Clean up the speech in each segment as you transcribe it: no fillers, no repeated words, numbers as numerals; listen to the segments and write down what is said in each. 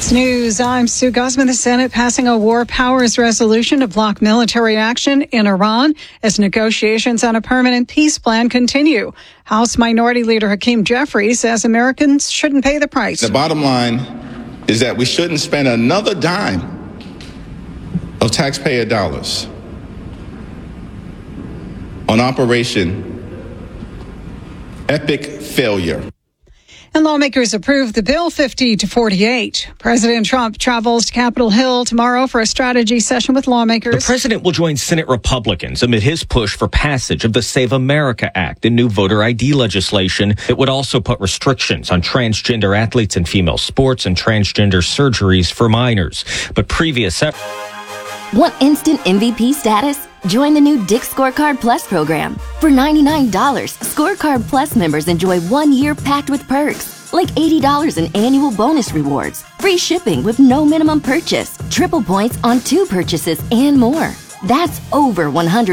Fox News, I'm Sue Guzman. The Senate passing a war powers resolution to block military action in Iran as negotiations on a permanent peace plan continue. House Minority Leader Hakeem Jeffries says Americans shouldn't pay the price. The bottom line is that we shouldn't spend another dime of taxpayer dollars on Operation Epic Failure. And lawmakers approved the bill 50-48. President Trump travels to Capitol Hill tomorrow for a strategy session with lawmakers. The president will join Senate Republicans amid his push for passage of the Save America Act and new voter ID legislation that would also put restrictions on transgender athletes in female sports and transgender surgeries for minors. But previous... Want instant MVP status? Join the new Dick's Scorecard Plus program. For $99, Scorecard Plus members enjoy 1 year packed with perks, like $80 in annual bonus rewards, free shipping with no minimum purchase, triple points on 2 purchases, and more. That's over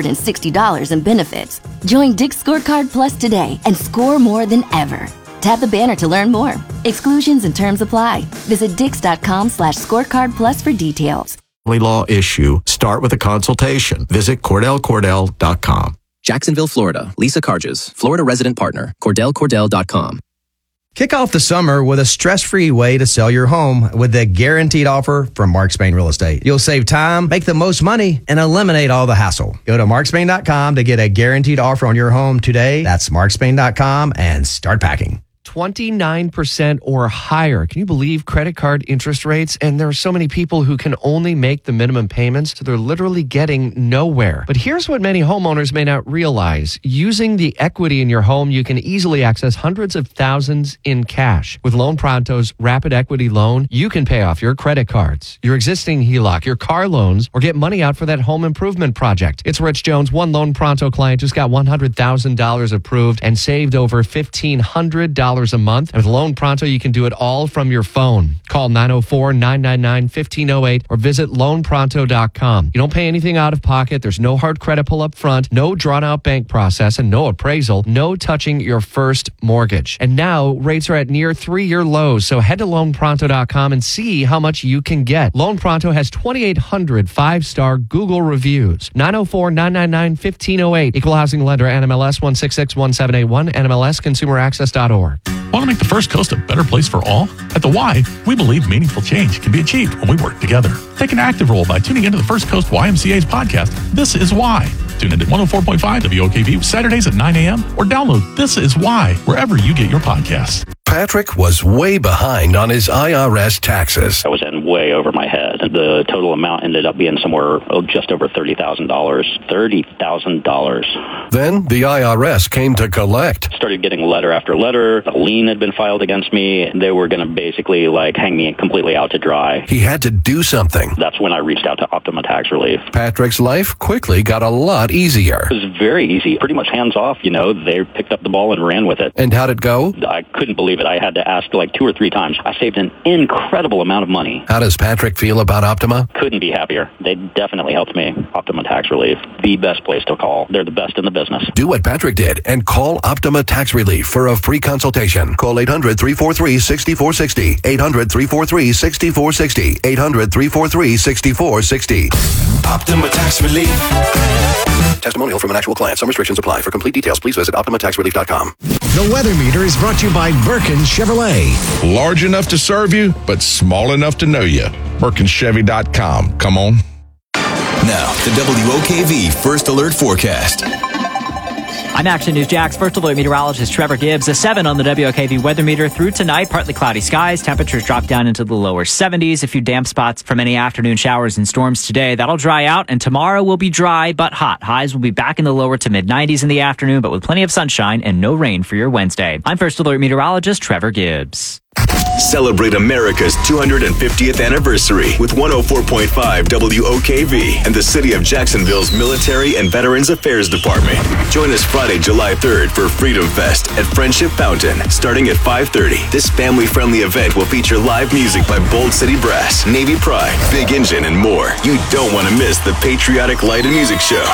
$160 in benefits. Join Dick's Scorecard Plus today and score more than ever. Tap the banner to learn more. Exclusions and terms apply. Visit dix.com/scorecard plus for details. Law issue. Start with a consultation. Visit CordellCordell.com. Jacksonville, Florida. Lisa Carges, Florida resident partner. CordellCordell.com. Kick off the summer with a stress-free way to sell your home with the guaranteed offer from Mark Spain Real Estate. You'll save time, make the most money, and eliminate all the hassle. Go to markspain.com to get a guaranteed offer on your home today. That's markspain.com and start packing. 29% or higher. Can you believe credit card interest rates? And there are so many people who can only make the minimum payments, so they're literally getting nowhere. But here's what many homeowners may not realize. Using the equity in your home, you can easily access hundreds of thousands in cash. With Loan Pronto's Rapid Equity Loan, you can pay off your credit cards, your existing HELOC, your car loans, or get money out for that home improvement project. It's Rich Jones. One Loan Pronto client just got $100,000 approved and saved over $1,500 a month. And with Loan Pronto, you can do it all from your phone. Call 904-999-1508 or visit loanpronto.com. You don't pay anything out of pocket. There's no hard credit pull up front, no drawn out bank process, and no appraisal, no touching your first mortgage. And now rates are at near 3-year lows. So head to loanpronto.com and see how much you can get. Loan Pronto has 2,800 5-star Google reviews. 904-999-1508. Equal housing lender, NMLS 1661781, NMLSconsumeraccess.org. Want to make the First Coast a better place for all? At the Y, we believe meaningful change can be achieved when we work together. Take an active role by tuning into the First Coast YMCA's podcast, This Is Why. Tune in at 104.5 WOKV Saturdays at 9 a.m. or download This Is Why wherever you get your podcasts. Patrick was way behind on his IRS taxes. I was in way over my head. The total amount ended up being somewhere just over $30,000. $30,000. Then the IRS came to collect. Started getting letter after letter. A lien had been filed against me. They were going to basically hang me completely out to dry. He had to do something. That's when I reached out to Optima Tax Relief. Patrick's life quickly got a lot easier. It was very easy. Pretty much hands off, They picked up the ball and ran with it. And how'd it go? I couldn't believe it. I had to ask 2 or 3 times. I saved an incredible amount of money. How does Patrick feel about Optima? Couldn't be happier. They definitely helped me. Optima Tax Relief, the best place to call. They're the best in the business. Do what Patrick did and call Optima Tax Relief for a free consultation. Call 800-343-6460. 800-343-6460. 800-343-6460. Optima Tax Relief. Testimonial from an actual client. Some restrictions apply. For complete details, please visit OptimaTaxRelief.com. The Weather Meter is brought to you by Birkin Chevrolet. Large enough to serve you, but small enough to know you. BirkinChevy.com. Come on. Now, the WOKV First Alert Forecast. I'm Action News Jax First Alert meteorologist Trevor Gibbs. A 7 on the WOKV weather meter through tonight. Partly cloudy skies. Temperatures drop down into the lower 70s. A few damp spots from any afternoon showers and storms today. That'll dry out, and tomorrow will be dry but hot. Highs will be back in the lower to mid-90s in the afternoon, but with plenty of sunshine and no rain for your Wednesday. I'm First Alert meteorologist Trevor Gibbs. Celebrate America's 250th anniversary with 104.5 WOKV and the City of Jacksonville's Military and Veterans Affairs Department. Join us Friday, July 3rd for Freedom Fest at Friendship Fountain, starting at 5:30. This family-friendly event will feature live music by Bold City Brass, Navy Pride, Big Engine, and more. You don't want to miss the patriotic light and music show.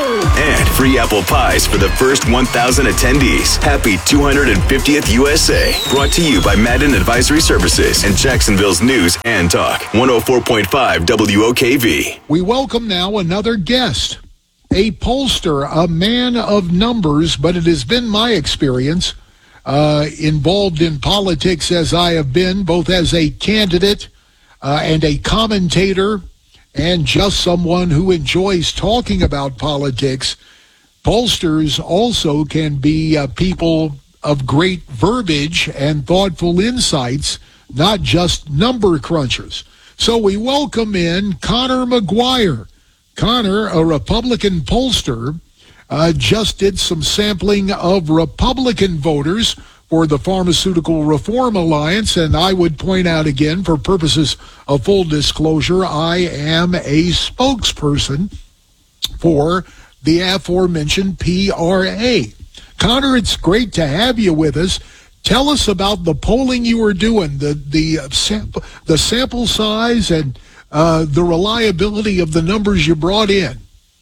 And free apple pies for the first 1,000 attendees. Happy 250th USA. Brought to you by Madden Advisory Services and Jacksonville's News and Talk. 104.5 WOKV. We welcome now another guest, a pollster, a man of numbers, but it has been my experience involved in politics as I have been, both as a candidate and a commentator and just someone who enjoys talking about politics. Pollsters also can be people of great verbiage and thoughtful insights, not just number crunchers. So we welcome in Connor McGuire. Connor, a Republican pollster, just did some sampling of Republican voters for the Pharmaceutical Reform Alliance, and I would point out again, for purposes of full disclosure, I am a spokesperson for the aforementioned PRA. Connor, it's great to have you with us. Tell us about the polling you were doing, the sample size and the reliability of the numbers you brought in.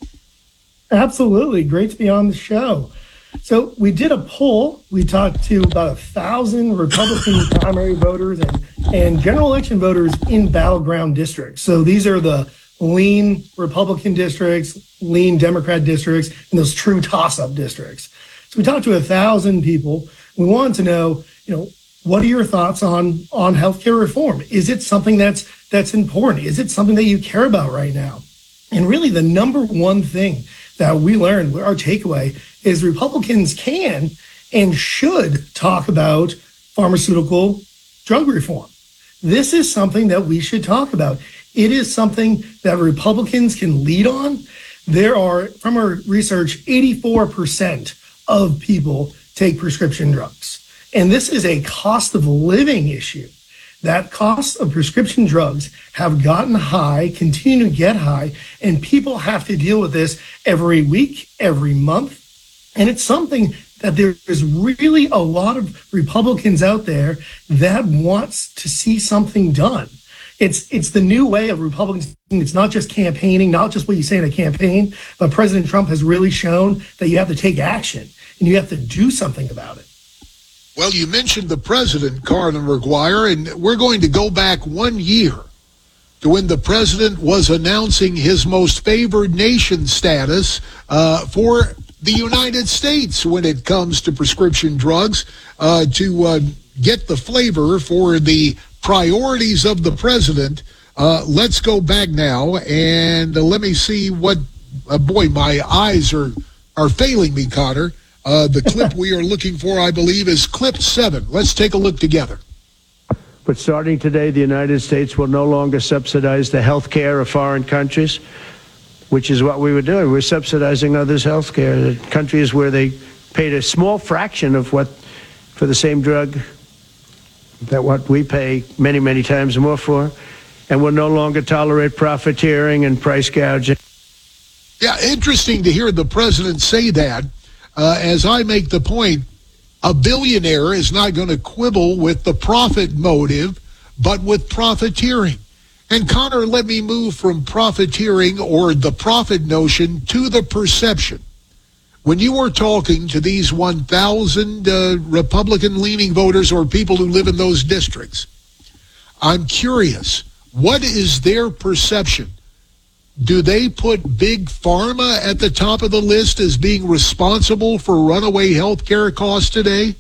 Absolutely. Great to be on the show. So we did a poll. We talked to about 1,000 Republican primary voters and general election voters in battleground districts. So these are the lean Republican districts, lean Democrat districts, and those true toss-up districts. So we talked to 1,000 people. We wanted to know, what are your thoughts on healthcare reform? Is it something that's important? Is it something that you care about right now? And really the number one thing that we learned, our takeaway, is Republicans can and should talk about pharmaceutical drug reform. This is something that we should talk about. It is something that Republicans can lead on. There are, from our research, 84% of people take prescription drugs. And this is a cost of living issue. That cost of prescription drugs have gotten high, continue to get high, and people have to deal with this every week, every month. And it's something that there is really a lot of Republicans out there that wants to see something done. It's the new way of Republicans. It's not just campaigning, not just what you say in a campaign, but President Trump has really shown that you have to take action and you have to do something about it. Well, you mentioned the president, Connor McGuire, and we're going to go back 1 year to when the president was announcing his most favored nation status for the United States when it comes to prescription drugs, to get the flavor for the priorities of the president. Let's go back now and let me see what, boy, my eyes are failing me, Connor. The clip we are looking for, I believe, is clip 7. Let's take a look together. But starting today, the United States will no longer subsidize the health care of foreign countries, which is what we were doing. We're subsidizing others' health care. The countries where they paid a small fraction of what, for the same drug, that what we pay many, many times more for, and will no longer tolerate profiteering and price gouging. Yeah, interesting to hear the president say that. As I make the point, a billionaire is not going to quibble with the profit motive, but with profiteering. And Connor, let me move from profiteering or the profit notion to the perception. When you were talking to these 1,000 Republican-leaning voters or people who live in those districts, I'm curious, what is their perception? Do they put Big Pharma at the top of the list as being responsible for runaway health care costs today?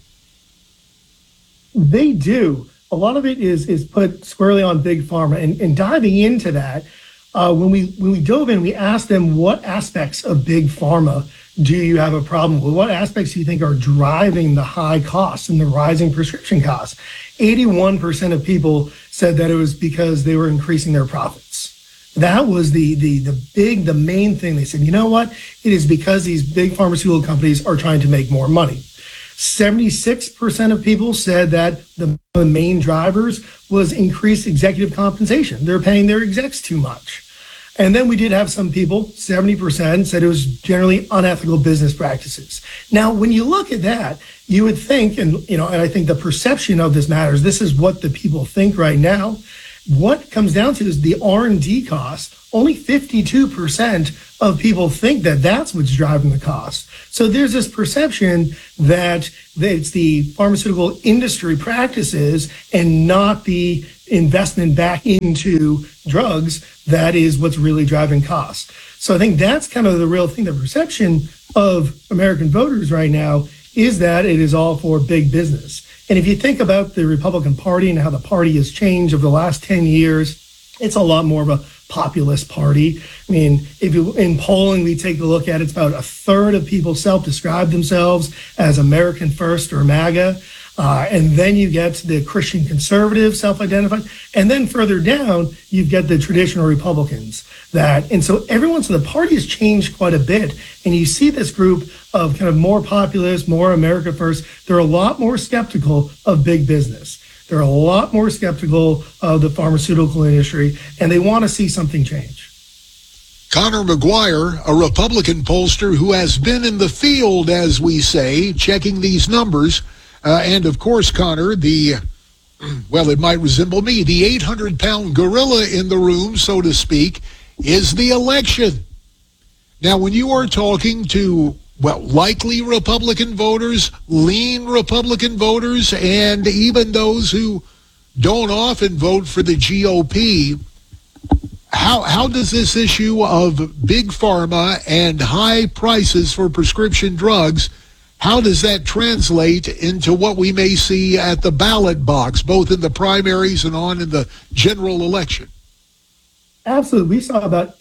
They do. A lot of it is put squarely on Big Pharma. And diving into that, when we dove in, we asked them, what aspects of Big Pharma do you have a problem with? What aspects do you think are driving the high costs and the rising prescription costs? 81% of people said that it was because they were increasing their profits. That was the main thing. They said, you know what? It is because these big pharmaceutical companies are trying to make more money. 76% of people said that the main drivers was increased executive compensation. They're paying their execs too much. And then we did have some people, 70%, said it was generally unethical business practices. Now, when you look at that, you would think, and I think the perception of this matters. This is what the people think right now. what comes down to is the R&D cost. Only 52% of people think that that's what's driving the cost. So there's this perception that it's the pharmaceutical industry practices and not the investment back into drugs that is what's really driving costs. So I think that's kind of the real thing. The perception of American voters right now is that it is all for big business. And if you think about the Republican Party and how the party has changed over the last 10 years, it's a lot more of a populist party. I mean, if you in polling, we take a look at it, it's about a third of people self-describe themselves as American First or MAGA. And then you get the Christian conservative self-identified. And then further down, you get the traditional Republicans. And so everyone, so the party has changed quite a bit. And you see this group of kind of more populist, more America First. They're a lot more skeptical of big business. They're a lot more skeptical of the pharmaceutical industry, and they want to see something change. Connor McGuire, a Republican pollster who has been in the field, as we say, checking these numbers. And, of course, Connor, it might resemble me, the 800-pound gorilla in the room, so to speak, is the election. Now, when you are talking to, likely Republican voters, lean Republican voters, and even those who don't often vote for the GOP, how does this issue of big pharma and high prices for prescription drugs, how does that translate into what we may see at the ballot box, both in the primaries and on in the general election? Absolutely. We saw about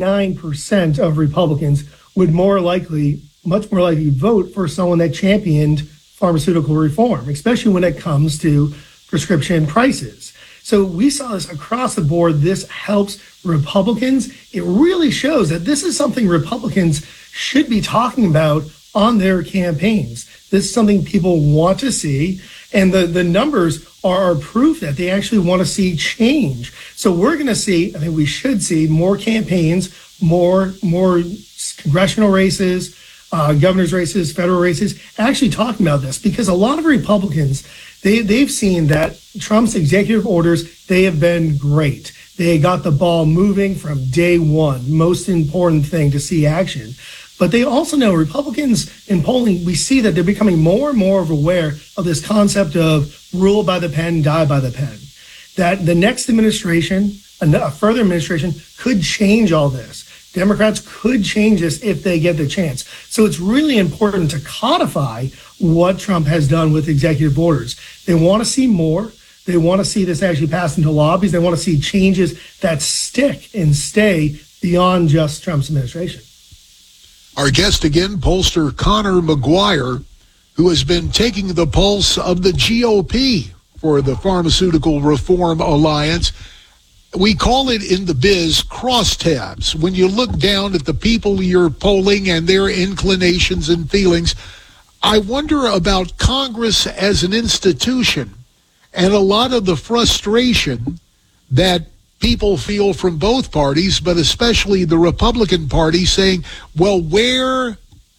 89% of Republicans would much more likely vote for someone that championed pharmaceutical reform, especially when it comes to prescription prices. So we saw this across the board. This helps Republicans. It really shows that this is something Republicans should be talking about on their campaigns. This is something people want to see. And the numbers are proof that they actually want to see change. So we're going to see, I think we should see more campaigns, more congressional races, governor's races, federal races, actually talking about this, because a lot of Republicans, they've seen that Trump's executive orders, they have been great. They got the ball moving from day one, most important thing to see action. But they also know Republicans in polling, we see that they're becoming more and more aware of this concept of rule by the pen, die by the pen. That the next administration, a further administration, could change all this. Democrats could change this if they get the chance. So it's really important to codify what Trump has done with executive orders. They want to see more. They want to see this actually pass into lobbies. They want to see changes that stick and stay beyond just Trump's administration. Our guest again, pollster Connor McGuire, who has been taking the pulse of the GOP for the Pharmaceutical Reform Alliance. We call it in the biz crosstabs. When you look down at the people you're polling and their inclinations and feelings, I wonder about Congress as an institution and a lot of the frustration that people feel from both parties, but especially the Republican Party, saying, well, where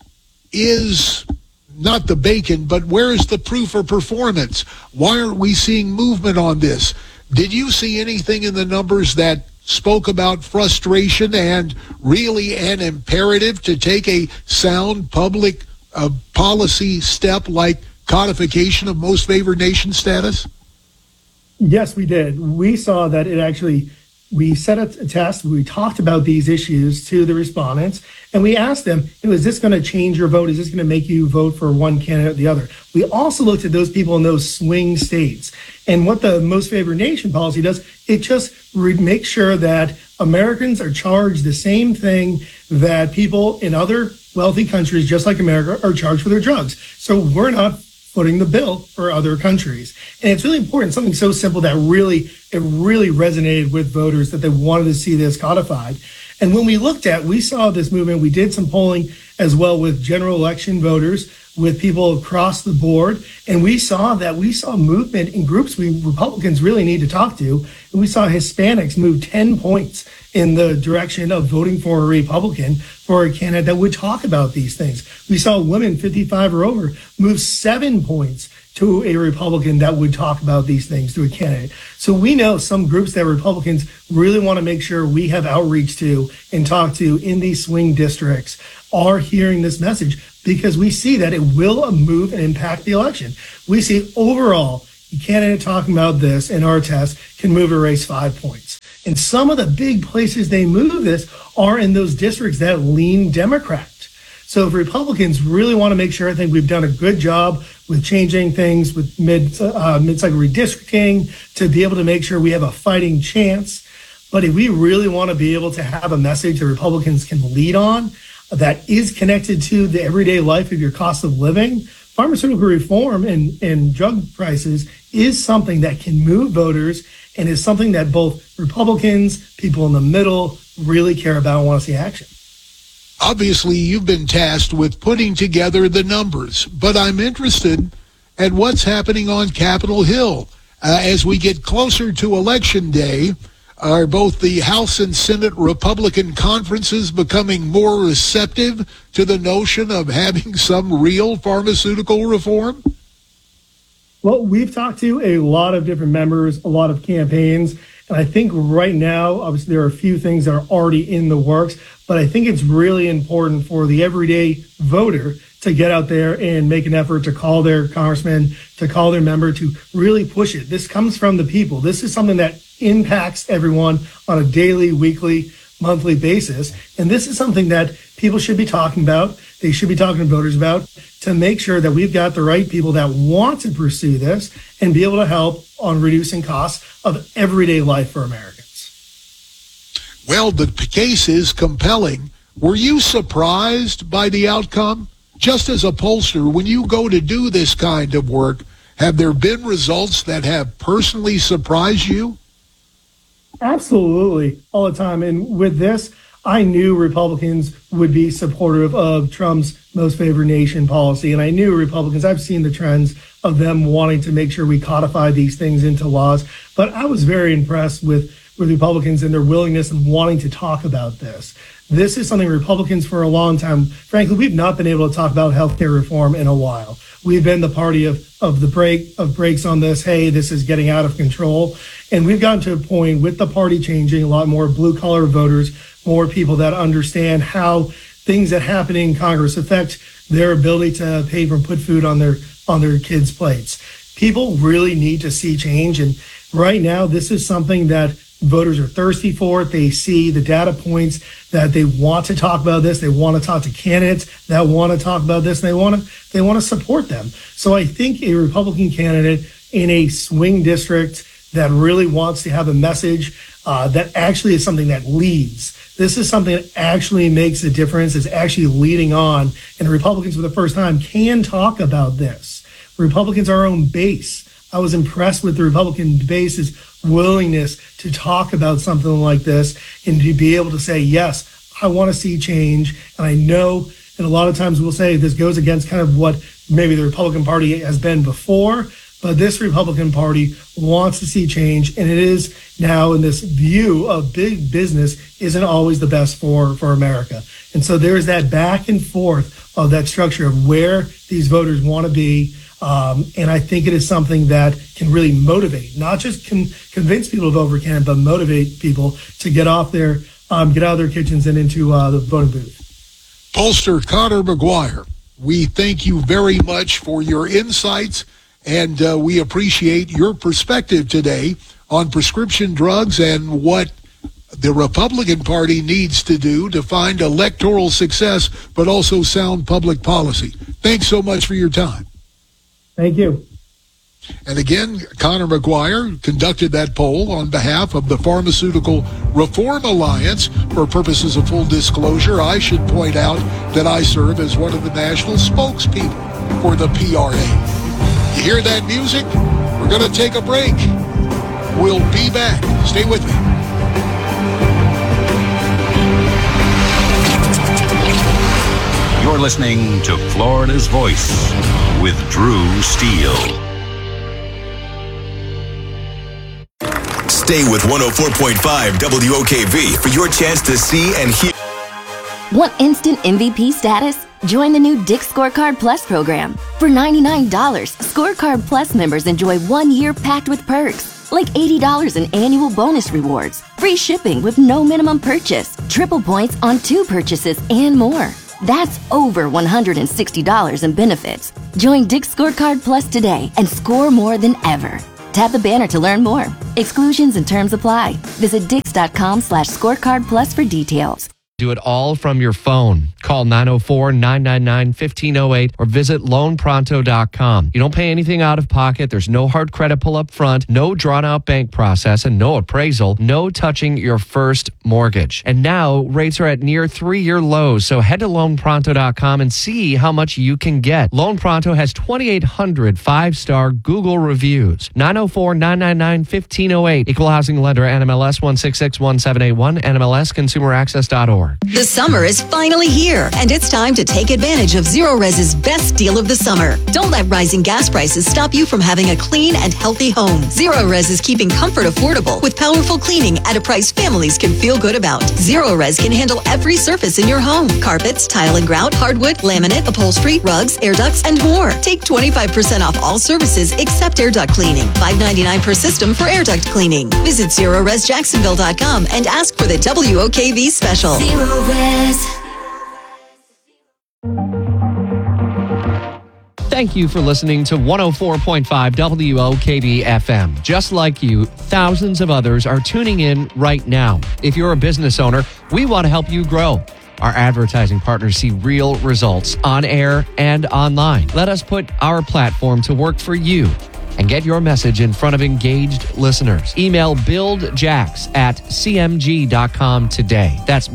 is not the bacon, but where is the proof of performance? Why aren't we seeing movement on this? Did you see anything in the numbers that spoke about frustration and really an imperative to take a sound public policy step like codification of most favored nation status? Yes, we did. We saw that we set a test. We talked about these issues to the respondents, and we asked them, is this going to change your vote? Is this going to make you vote for one candidate or the other? We also looked at those people in those swing states. And what the most favored nation policy does, it just makes sure that Americans are charged the same thing that people in other wealthy countries, just like America, are charged for their drugs. So we're not footing the bill for other countries. And it's really important, something so simple that really resonated with voters, that they wanted to see this codified. And when we saw this movement, we did some polling as well with general election voters, with people across the board. And we saw movement in groups Republicans really need to talk to. And we saw Hispanics move 10 points in the direction of voting for a Republican, for a candidate that would talk about these things. We saw women 55 or over move 7 points to a Republican that would talk about these things to a candidate. So we know some groups that Republicans really want to make sure we have outreach to and talk to in these swing districts are hearing this message, because we see that it will move and impact the election. We see overall the candidate talking about this in our test can move a race 5 points. And some of the big places they move this are in those districts that lean Democrat. So if Republicans really want to make sure, I think we've done a good job with changing things with mid-cycle redistricting to be able to make sure we have a fighting chance. But if we really want to be able to have a message that Republicans can lead on that is connected to the everyday life of your cost of living, pharmaceutical reform and drug prices is something that can move voters and is something that both Republicans, people in the middle, really care about and want to see action. Obviously, you've been tasked with putting together the numbers, but I'm interested at what's happening on Capitol Hill. As we get closer to Election Day, are both the House and Senate Republican conferences becoming more receptive to the notion of having some real pharmaceutical reform? Well, we've talked to a lot of different members, a lot of campaigns, and I think right now, obviously, there are a few things that are already in the works, but I think it's really important for the everyday voter to get out there and make an effort to call their congressman, to call their member, to really push it. This comes from the people. This is something that impacts everyone on a daily, weekly, monthly basis. And this is something that people should be talking about. They should be talking to voters about to make sure that we've got the right people that want to pursue this and be able to help on reducing costs of everyday life for Americans. Well, the case is compelling. Were you surprised by the outcome? Just as a pollster, when you go to do this kind of work, have there been results that have personally surprised you? Absolutely, all the time. And with this, I knew Republicans would be supportive of Trump's most favored nation policy. And I knew Republicans, I've seen the trends of them wanting to make sure we codify these things into laws. But I was very impressed with Republicans and their willingness and wanting to talk about this. This is something Republicans for a long time, frankly, we've not been able to talk about healthcare reform in a while. We've been the party of breaks on this. Hey, this is getting out of control. And we've gotten to a point with the party changing, a lot more blue collar voters, more people that understand how things that happen in Congress affect their ability to pay for and put food on their kids' plates. People really need to see change. And right now, this is something that voters are thirsty for. They see the data points that they want to talk about this. They want to talk to candidates that want to talk about this. And they want to support them. So I think a Republican candidate in a swing district that really wants to have a message that actually is something that leads. This is something that actually makes a difference, is actually leading on. And Republicans for the first time can talk about this. Republicans are our own base. I was impressed with the Republican base's willingness to talk about something like this and to be able to say, yes, I want to see change. And I know, and a lot of times we'll say this goes against kind of what maybe the Republican Party has been before, but this Republican Party wants to see change. And it is now in this view of big business isn't always the best for America. And so there is that back and forth of that structure of where these voters want to be. And I think it is something that can really motivate, not just convince people to vote for Canada, but motivate people to get out of their kitchens and into the voting booth. Pollster Conor McGuire, we thank you very much for your insights, and we appreciate your perspective today on prescription drugs and what the Republican Party needs to do to find electoral success, but also sound public policy. Thanks so much for your time. Thank you. And again, Conor McGuire conducted that poll on behalf of the Pharmaceutical Reform Alliance. For purposes of full disclosure, I should point out that I serve as one of the national spokespeople for the PRA. You hear that music? We're going to take a break. We'll be back. Stay with me. You're listening to Florida's Voice with Drew Steele. Stay with 104.5 WOKV for your chance to see and hear. Want instant MVP status? Join the new Dick's Scorecard Plus program. For $99, Scorecard Plus members enjoy 1 year packed with perks, like $80 in annual bonus rewards, free shipping with no minimum purchase, triple points on 2 purchases, and more. That's over $160 in benefits. Join Dick's Scorecard Plus today and score more than ever. Tap the banner to learn more. Exclusions and terms apply. Visit Dix.com/scorecard plus for details. Do it all from your phone. Call 904-999-1508 or visit loanpronto.com. You don't pay anything out of pocket. There's no hard credit pull up front, no drawn out bank process, and no appraisal, no touching your first mortgage. And now rates are at near 3-year lows. So head to loanpronto.com and see how much you can get. Loan Pronto has 2,800 5-star Google reviews. 904-999-1508. Equal housing lender, NMLS 1661781, NMLSconsumeraccess.org. The summer is finally here, and it's time to take advantage of Zero Res's best deal of the summer. Don't let rising gas prices stop you from having a clean and healthy home. Zero Res is keeping comfort affordable with powerful cleaning at a price families can feel good about. Zero Res can handle every surface in your home: carpets, tile and grout, hardwood, laminate, upholstery, rugs, air ducts, and more. Take 25% off all services except air duct cleaning. $5.99 per system for air duct cleaning. Visit ZeroResJacksonville.com and ask for the WOKV special. Zero Res. Thank you for listening to 104.5 WOKV FM. Just like you, thousands of others are tuning in right now. If you're a business owner, we want to help you grow. Our advertising partners see real results on air and online. Let us put our platform to work for you and get your message in front of engaged listeners. Email buildjax@cmg.com today. That's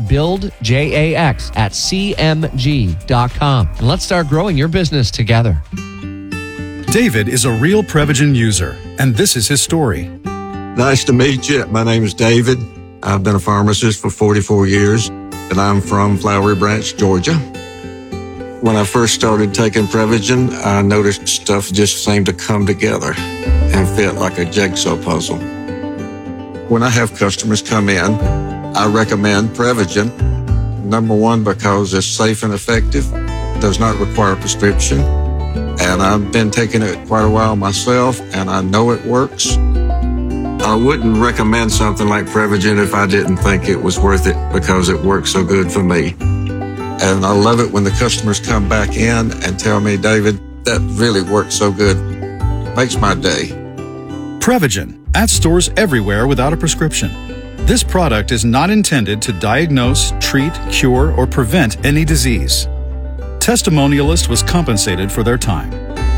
buildjax@cmg.com. And let's start growing your business together. David is a real Prevagen user, and this is his story. Nice to meet you. My name is David. I've been a pharmacist for 44 years, and I'm from Flowery Branch, Georgia. When I first started taking Prevagen, I noticed stuff just seemed to come together and fit like a jigsaw puzzle. When I have customers come in, I recommend Prevagen. Number one, because it's safe and effective, does not require a prescription, and I've been taking it quite a while myself, and I know it works. I wouldn't recommend something like Prevagen if I didn't think it was worth it because it works so good for me. And I love it when the customers come back in and tell me, David, that really worked so good. Makes my day. Prevagen, at stores everywhere without a prescription. This product is not intended to diagnose, treat, cure, or prevent any disease. Testimonialist was compensated for their time.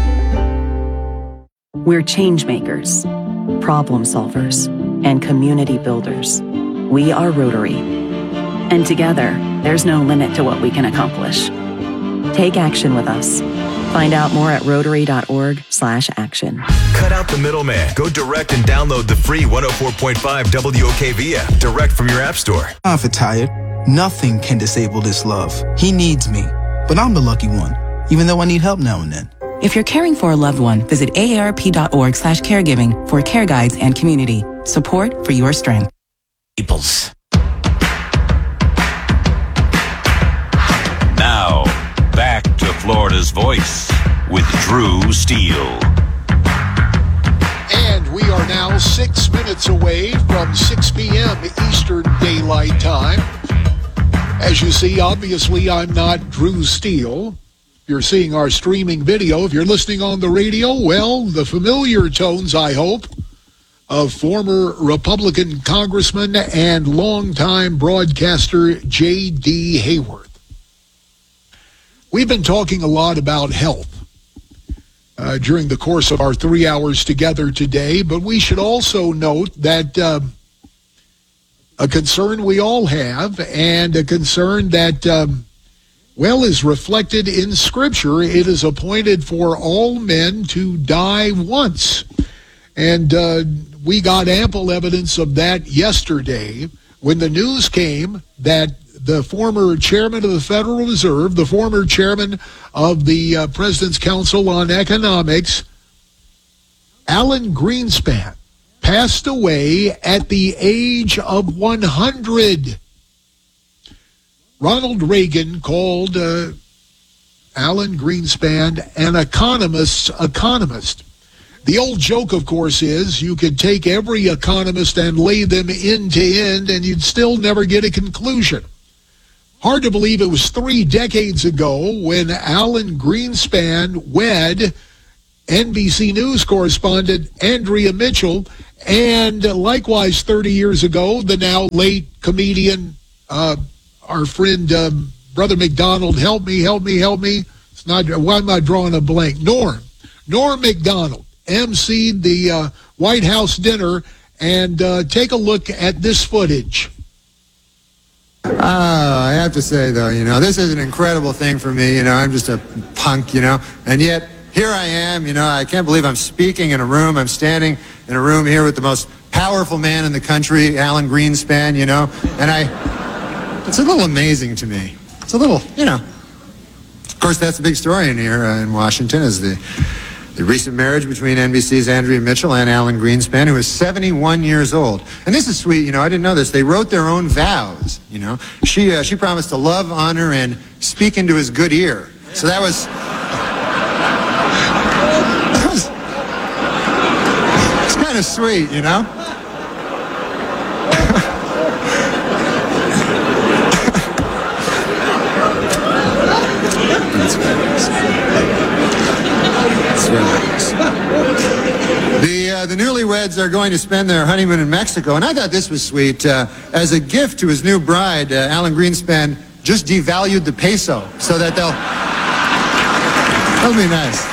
We're change makers, problem solvers, and community builders. We are Rotary. And together, there's no limit to what we can accomplish. Take action with us. Find out more at rotary.org/action. Cut out the middleman. Go direct and download the free 104.5 WOKV app direct from your app store. I'm tired. Nothing can disable this love. He needs me, but I'm the lucky one, even though I need help now and then. If you're caring for a loved one, visit aarp.org/caregiving for care guides and community support for your strength. Peoples. Now, back to Florida's Voice with Drew Steele. And we are now 6 minutes away from 6 p.m. Eastern Daylight Time. As you see, obviously, I'm not Drew Steele. You're seeing our streaming video. If you're listening on the radio, well, the familiar tones, I hope, of former Republican Congressman and longtime broadcaster J.D. Hayworth. We've been talking a lot about health during the course of our 3 hours together today, but we should also note that a concern we all have, and a concern that, is reflected in Scripture. It is appointed for all men to die once. And we got ample evidence of that yesterday when the news came that the former chairman of the Federal Reserve, the former chairman of the President's Council on Economics, Alan Greenspan, passed away at the age of 100. Ronald Reagan called Alan Greenspan, an economist. The old joke, of course, is you could take every economist and lay them end to end, and you'd still never get a conclusion. Hard to believe it was 3 decades ago when Alan Greenspan wed NBC News correspondent Andrea Mitchell, and likewise 30 years ago, the now late comedian, our friend Brother McDonald, help me. It's not. Why am I drawing a blank? Norm McDonald emceed the White House dinner, and take a look at this footage. I have to say, though, this is an incredible thing for me. I'm just a punk, and yet here I am, I can't believe I'm speaking in a room. I'm standing in a room here with the most powerful man in the country, Alan Greenspan, and it's a little amazing to me. It's a little, of course, that's the big story in here in Washington is the recent marriage between NBC's Andrea Mitchell and Alan Greenspan, who is 71 years old. And this is sweet, I didn't know this. They wrote their own vows, She promised to love, honor, and speak into his good ear. So that was it's kind of sweet, The newlyweds are going to spend their honeymoon in Mexico, and I thought this was sweet. As a gift to his new bride, Alan Greenspan just devalued the peso so that that'll be nice.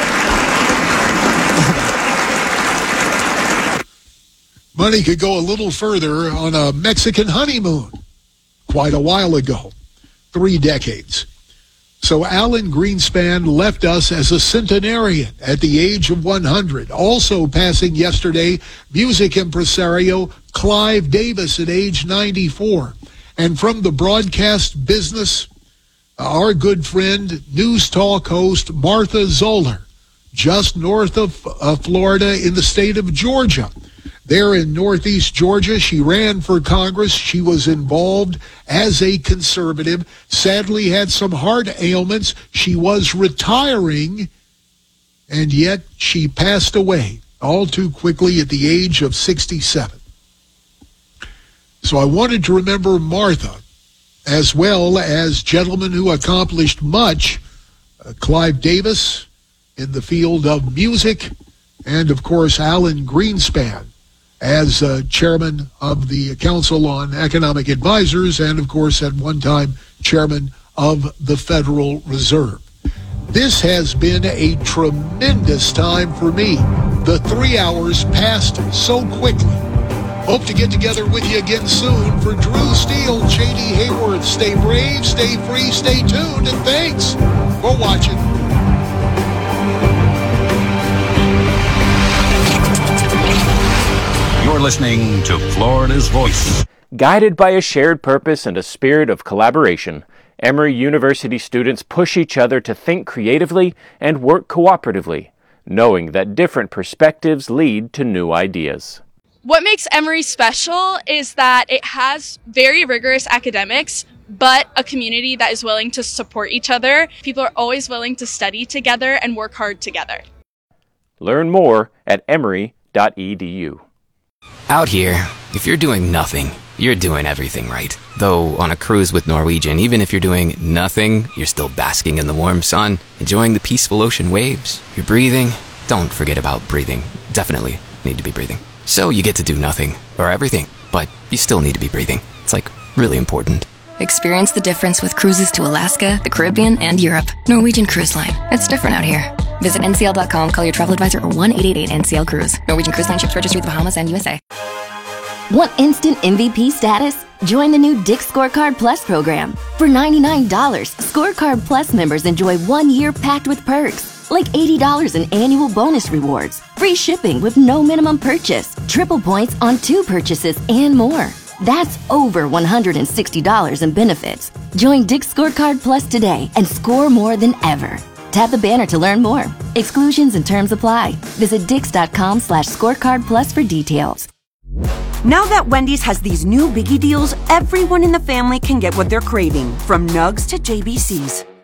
Money could go a little further on a Mexican honeymoon quite a while ago, 3 decades. So Alan Greenspan left us as a centenarian at the age of 100. Also passing yesterday, music impresario Clive Davis at age 94. And from the broadcast business, our good friend, News Talk host Martha Zoller, just north of Florida in the state of Georgia. There in Northeast Georgia, she ran for Congress. She was involved as a conservative, sadly had some heart ailments. She was retiring, and yet she passed away all too quickly at the age of 67. So I wanted to remember Martha, as well as gentlemen who accomplished much, Clive Davis in the field of music, and of course Alan Greenspan as chairman of the Council on Economic Advisors, and of course at one time chairman of the Federal Reserve. This has been a tremendous time for me. The 3 hours passed so quickly. Hope to get together with you again soon. For Drew Steele, J.D. Hayworth, stay brave, stay free, stay tuned, and thanks for watching. You're listening to Florida's Voice. Guided by a shared purpose and a spirit of collaboration, Emory University students push each other to think creatively and work cooperatively, knowing that different perspectives lead to new ideas. What makes Emory special is that it has very rigorous academics, but a community that is willing to support each other. People are always willing to study together and work hard together. Learn more at emory.edu. Out here, if you're doing nothing, you're doing everything right. Though on a cruise with Norwegian, even if you're doing nothing, you're still basking in the warm sun, enjoying the peaceful ocean waves. You're breathing. Don't forget about breathing. Definitely need to be breathing. So you get to do nothing, or everything, but you still need to be breathing. It's really important. Experience the difference with cruises to Alaska, the Caribbean, and Europe. Norwegian Cruise Line. It's different out here. Visit ncl.com, call your travel advisor, or 1-888-NCL-CRUISE. Norwegian Cruise Line ships registry the Bahamas and USA. Want instant MVP status? Join the new Dick's Scorecard Plus program. For $99, Scorecard Plus members enjoy 1 year packed with perks, like $80 in annual bonus rewards, free shipping with no minimum purchase, triple points on 2 purchases, and more. That's over $160 in benefits. Join Dick's Scorecard Plus today and score more than ever. Tap the banner to learn more. Exclusions and terms apply. Visit dix.com/scorecard plus for details. Now that Wendy's has these new Biggie deals, everyone in the family can get what they're craving, from Nugs to JBC's.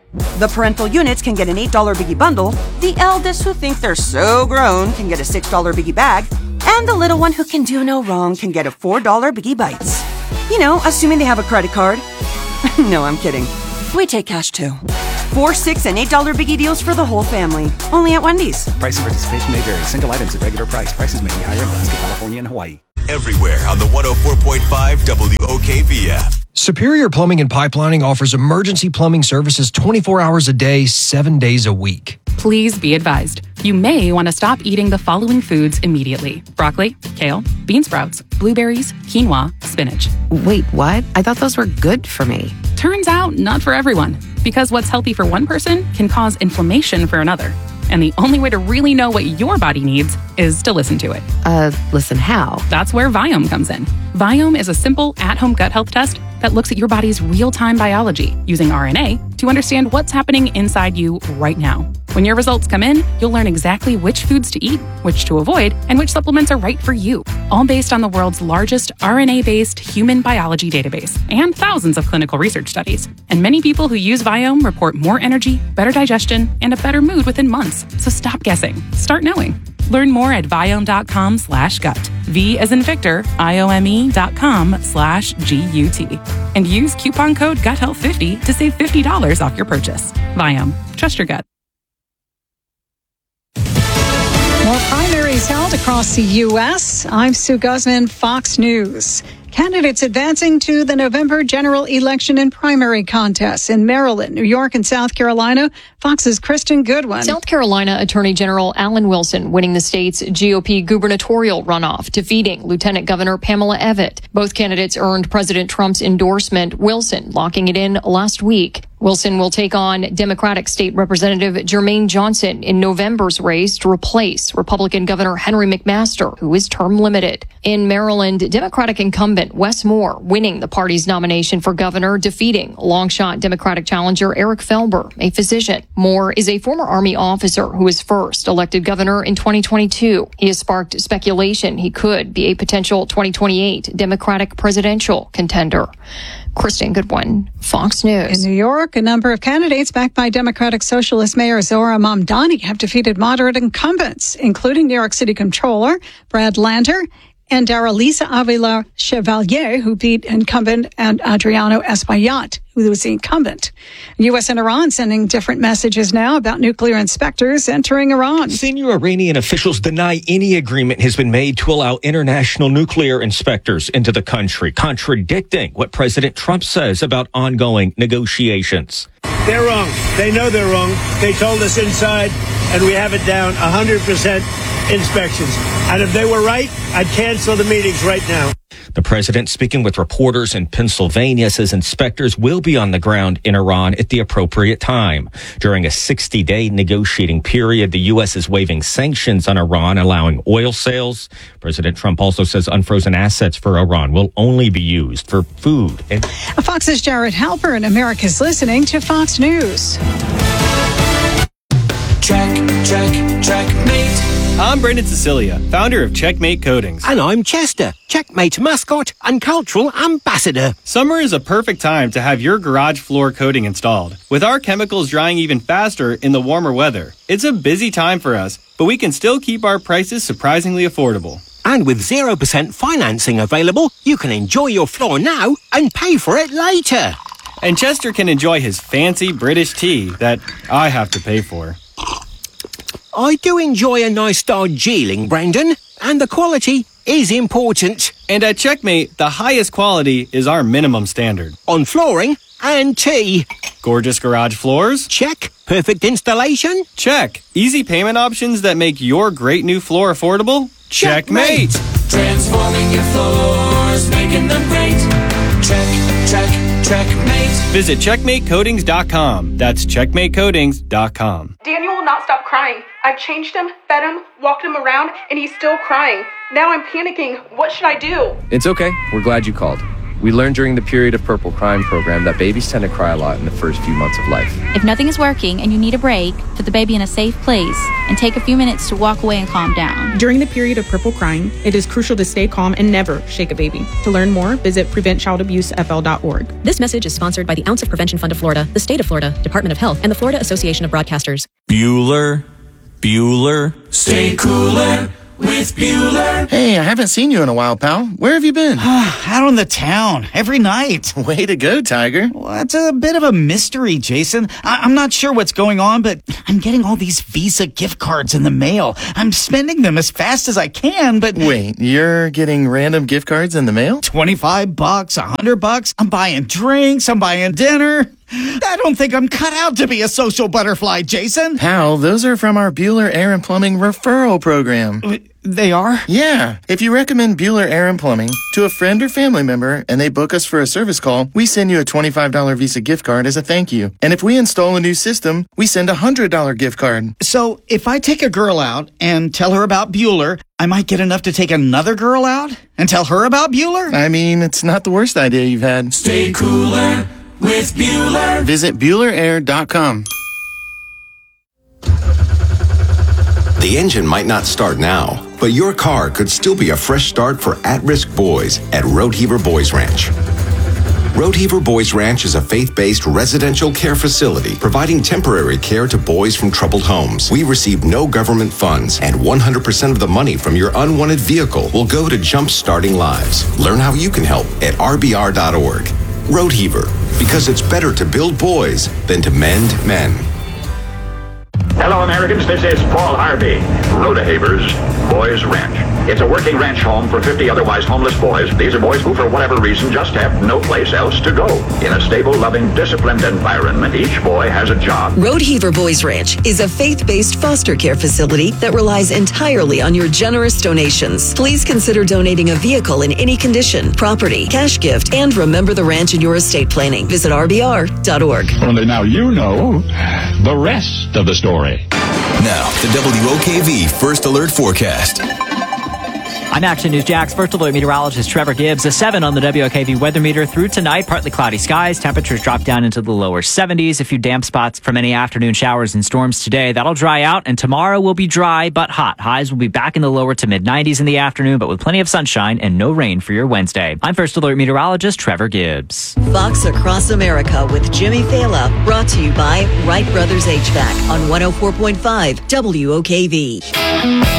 The parental units can get an $8 Biggie bundle, the eldest who think they're so grown can get a $6 Biggie bag, and the little one who can do no wrong can get a $4 Biggie Bites. You know, assuming they have a credit card. No, I'm kidding. We take cash too. $4, $6, and $8 Biggie deals for the whole family. Only at Wendy's. Price and participation may vary. Single items at regular price. Prices may be higher in Alaska, California, and Hawaii. Everywhere on the 104.5 WOKV. Superior Plumbing and Pipelining offers emergency plumbing services 24 hours a day, 7 days a week. Please be advised, you may want to stop eating the following foods immediately. Broccoli, kale, bean sprouts, blueberries, quinoa, spinach. Wait, what? I thought those were good for me. Turns out, not for everyone. Because what's healthy for one person can cause inflammation for another. And the only way to really know what your body needs is to listen to it. Listen how? That's where Viome comes in. Viome is a simple at-home gut health test that looks at your body's real-time biology using RNA to understand what's happening inside you right now. When your results come in, you'll learn exactly which foods to eat, which to avoid, and which supplements are right for you, all based on the world's largest RNA-based human biology database and thousands of clinical research studies. And many people who use Viome report more energy, better digestion, and a better mood within months. So stop guessing. Start knowing. Learn more at Viome.com/gut. V as in Victor, IOME.com/GUT. And use coupon code GUTHEALTH50 to save $50 off your purchase. Viome. Trust your gut. More primaries held across the U.S. I'm Sue Guzman, Fox News. Candidates advancing to the November general election and primary contests in Maryland, New York, and South Carolina. Fox's Kristen Goodwin. South Carolina Attorney General Alan Wilson winning the state's GOP gubernatorial runoff, defeating Lieutenant Governor Pamela Evette. Both candidates earned President Trump's endorsement, Wilson locking it in last week. Wilson will take on Democratic State Representative Jermaine Johnson in November's race to replace Republican Governor Henry McMaster, who is term limited. In Maryland, Democratic incumbent Wes Moore winning the party's nomination for governor, defeating long-shot Democratic challenger Eric Felber, a physician. Moore is a former Army officer who was first elected governor in 2022. He has sparked speculation he could be a potential 2028 Democratic presidential contender. Kristen Goodwin, Fox News. In New York, a number of candidates backed by Democratic Socialist Mayor Zohra Mamdani have defeated moderate incumbents, including New York City Comptroller Brad Lander and Daralisa Avila Chevalier, who beat incumbent and Adriano Espaillat, who was the incumbent. U.S. and Iran sending different messages now about nuclear inspectors entering Iran. Senior Iranian officials deny any agreement has been made to allow international nuclear inspectors into the country, contradicting what President Trump says about ongoing negotiations. They're wrong. They know they're wrong. They told us inside, and we have it down 100% inspections. And if they were right, I'd cancel the meetings right now. The president, speaking with reporters in Pennsylvania, says inspectors will be on the ground in Iran at the appropriate time. During a 60-day negotiating period, the U.S. is waiving sanctions on Iran, allowing oil sales. President Trump also says unfrozen assets for Iran will only be used for food. Fox's Jared Halpern. America's listening to Fox News. Checkmate. I'm Brendan Cecilia, founder of Checkmate Coatings. And I'm Chester, Checkmate mascot and cultural ambassador. Summer is a perfect time to have your garage floor coating installed. With our chemicals drying even faster in the warmer weather, it's a busy time for us, but we can still keep our prices surprisingly affordable. And with 0% financing available, you can enjoy your floor now and pay for it later. And Chester can enjoy his fancy British tea that I have to pay for. I do enjoy a nice Darjeeling, Brendan, and the quality is important. And at Checkmate, the highest quality is our minimum standard. On flooring and tea. Gorgeous garage floors? Check. Perfect installation? Check. Easy payment options that make your great new floor affordable? Checkmate! Transforming your floors, making them great. Checkmate. Visit CheckmateCoatings.com. That's CheckmateCoatings.com. Daniel will not stop crying. I've changed him, fed him, walked him around, and he's still crying. Now I'm panicking. What should I do? It's okay. We're glad you called. We learned during the Period of Purple Crying program that babies tend to cry a lot in the first few months of life. If nothing is working and you need a break, put the baby in a safe place and take a few minutes to walk away and calm down. During the period of purple crying, it is crucial to stay calm and never shake a baby. To learn more, visit preventchildabusefl.org. This message is sponsored by the Ounce of Prevention Fund of Florida, the State of Florida, Department of Health, and the Florida Association of Broadcasters. Bueller. Stay cooler with Bueller. Hey, I haven't seen you in a while, pal. Where have you been? Out on the town, every night. Way to go, Tiger. Well, it's a bit of a mystery, Jason. I'm not sure what's going on, but I'm getting all these Visa gift cards in the mail. I'm spending them as fast as I can, but... Wait, you're getting random gift cards in the mail? $25, $100. I'm buying drinks, I'm buying dinner. I don't think I'm cut out to be a social butterfly, Jason. Pal, those are from our Bueller Air and Plumbing referral program. They are? Yeah. If you recommend Bueller Air and Plumbing to a friend or family member and they book us for a service call, we send you a $25 Visa gift card as a thank you. And if we install a new system, we send a $100 gift card. So if I take a girl out and tell her about Bueller, I might get enough to take another girl out and tell her about Bueller? I mean, it's not the worst idea you've had. Stay cooler with Bueller. Visit BuellerAir.com. The engine might not start now, but your car could still be a fresh start for at-risk boys at Roadheaver Boys Ranch. Roadheaver Boys Ranch is a faith-based residential care facility providing temporary care to boys from troubled homes. We receive no government funds, and 100% of the money from your unwanted vehicle will go to jump-starting lives. Learn how you can help at rbr.org. Roadheaver, because it's better to build boys than to mend men. Hello, Americans. This is Paul Harvey. Rodehaver's Boys Ranch. It's a working ranch home for 50 otherwise homeless boys. These are boys who, for whatever reason, just have no place else to go. In a stable, loving, disciplined environment, each boy has a job. Roadheaver Boys Ranch is a faith-based foster care facility that relies entirely on your generous donations. Please consider donating a vehicle in any condition, property, cash gift, and remember the ranch in your estate planning. Visit rbr.org. Only now you know the rest of the story. Now, the WOKV First Alert Forecast. I'm Action News Jax First Alert meteorologist Trevor Gibbs. A 7 on the WOKV weather meter through tonight. Partly cloudy skies. Temperatures drop down into the lower 70s. A few damp spots from any afternoon showers and storms today. That'll dry out, and tomorrow will be dry but hot. Highs will be back in the lower to mid 90s in the afternoon, but with plenty of sunshine and no rain for your Wednesday. I'm First Alert meteorologist Trevor Gibbs. Fox Across America with Jimmy Fala, brought to you by Wright Brothers HVAC on 104.5 WOKV.